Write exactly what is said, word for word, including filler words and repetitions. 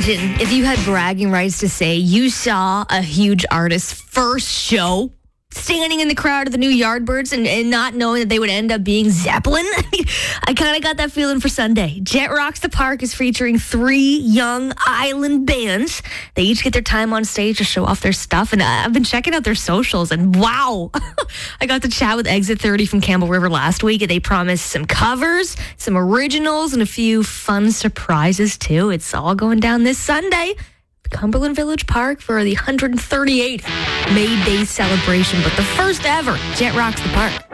imagine if you had bragging rights to say you saw a huge artist's first show standing in the crowd of the new Yardbirds and, and not knowing that they would end up being Zeppelin? I kind of got that feeling for Sunday. Jet Rocks the Park is featuring three young island bands. They each get their time on stage to show off their stuff, and I've been checking out their socials, and wow. I got to chat with Exit thirty from Campbell River last week, and they promised some covers, some originals, and a few fun surprises too. It's all going down this Sunday. Cumberland Village Park for the one hundred thirty-eighth May Day celebration, but the first ever Jet Rocks the Park.